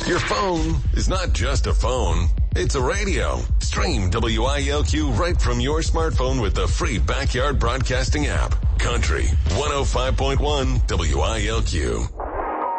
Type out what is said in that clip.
Your phone is not just a phone. It's a radio. Stream WILQ right from your smartphone with the free Backyard Broadcasting app. Country 105.1 WILQ.